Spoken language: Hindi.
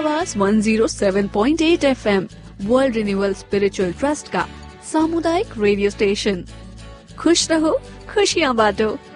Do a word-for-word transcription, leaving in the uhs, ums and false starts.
आवाज one zero seven point eight FM, world renewal spiritual trust का सामुदायिक रेडियो स्टेशन। खुश रहो, खुशियाँ बांटो।